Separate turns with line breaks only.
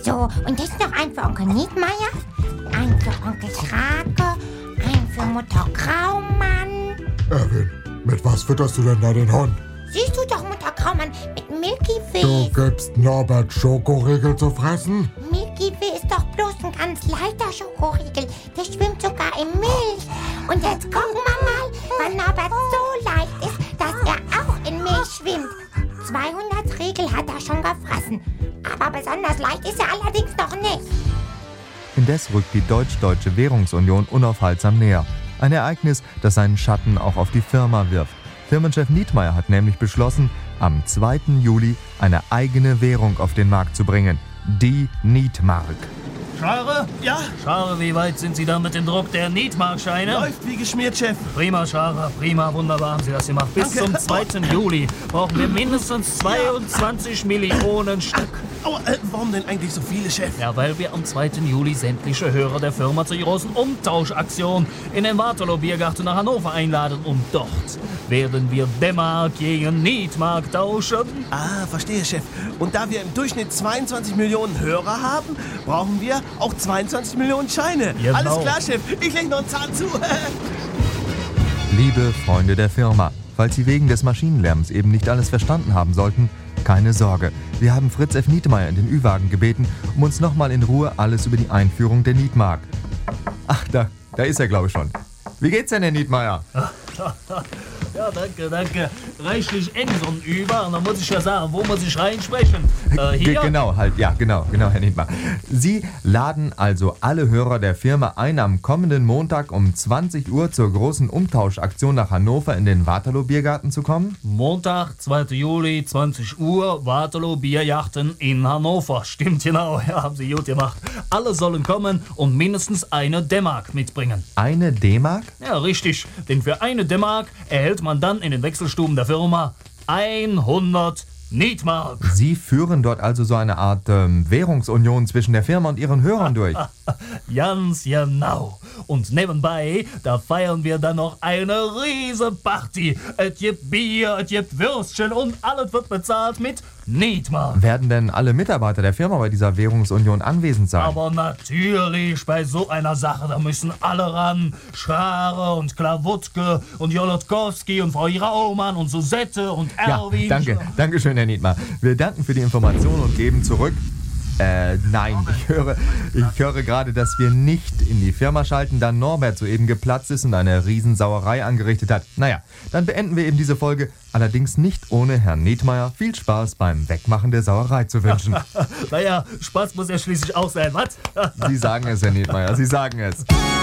So, und das ist noch ein für Onkel Nietmeier, ein für Onkel Krake, ein für Mutter Graumann.
Erwin, mit was fütterst du denn da den Hund?
Siehst du doch, Mutter Graumann, mit Milky
Du
Way.
gibst Norbert Schokoriegel zu fressen?
Milky Way ist doch bloß ein ganz leichter Schokoriegel. Der schwimmt sogar in Milch. Und jetzt gucken wir mal, wann Norbert so leicht ist, dass er auch in Milch schwimmt. 200 Riegel hat er schon gefressen. Aber besonders leicht ist er allerdings noch nicht.
Indes rückt die Deutsch-Deutsche Währungsunion unaufhaltsam näher. Ein Ereignis, das seinen Schatten auch auf die Firma wirft. Firmenchef Nietmeier hat nämlich beschlossen, am 2. Juli eine eigene Währung auf den Markt zu bringen. Die Nietmark.
Schare?
Ja,
Schare, wie weit sind Sie da mit dem Druck der Nietmarkscheine?
läuft wie geschmiert, Chef.
Prima, Schare, prima, wunderbar haben Sie das gemacht. Bis
Danke.
zum 2. Juli brauchen wir mindestens 22 Millionen Stück.
Aua, warum denn eigentlich so viele, Chef?
Ja, weil wir am 2. Juli sämtliche Hörer der Firma zur großen Umtauschaktion in den Waterloo Biergarten nach Hannover einladen. Und dort werden wir D-Mark gegen Nietmark tauschen.
Ah, verstehe, Chef. Und da wir im Durchschnitt 22 Millionen Hörer haben, brauchen wir auch 22 Millionen Scheine.
Genau.
Alles klar, Chef. Ich leg noch einen Zahn zu.
Liebe Freunde der Firma, falls Sie wegen des Maschinenlärms eben nicht alles verstanden haben sollten, keine Sorge. Wir haben Fritz F. Nietmeier in den Ü-Wagen gebeten, um uns nochmal in Ruhe alles über die Einführung der Nietmark. Ach, da ist er, glaube ich, schon. Wie geht's denn, Herr Nietmeier?
Ja, danke. Reichlich eng so ein Über. Und dann muss ich ja sagen, wo muss ich reinsprechen? Hier?
Genau, Herr Nietmeier. Sie laden also alle Hörer der Firma ein, am kommenden Montag um 20 Uhr zur großen Umtauschaktion nach Hannover in den Waterloo Biergarten zu kommen?
Montag, 2. Juli, 20 Uhr, Waterloo Bierjachten in Hannover. Stimmt genau, ja, haben Sie gut gemacht. Alle sollen kommen und mindestens eine D-Mark mitbringen.
Eine D-Mark?
Ja, richtig. Denn für eine D-Mark erhält man dann in den Wechselstuben der Firma 100 Nietmark.
Sie führen dort also so eine Art Währungsunion zwischen der Firma und ihren Hörern durch.
Ganz genau. Und nebenbei, da feiern wir dann noch eine riese Party. Es gibt Bier, es gibt Würstchen und alles wird bezahlt mit Nietmark.
Werden denn alle Mitarbeiter der Firma bei dieser Währungsunion anwesend sein?
Aber natürlich, bei so einer Sache, da müssen alle ran. Schrare und Klawutke und Jolotkowski und Frau Raumann und Susette und
Ja,
Erwin.
danke schön, Herr Nietmeier. Wir danken für die Information und geben zurück. Nein, ich höre gerade, dass wir nicht in die Firma schalten, da Norbert soeben geplatzt ist und eine Riesensauerei angerichtet hat. Naja, dann beenden wir eben diese Folge, allerdings nicht ohne Herrn Nietmeier viel Spaß beim Wegmachen der Sauerei zu wünschen.
Naja, Spaß muss ja schließlich auch sein, was?
Sie sagen es, Herr Nietmeier, Sie sagen es.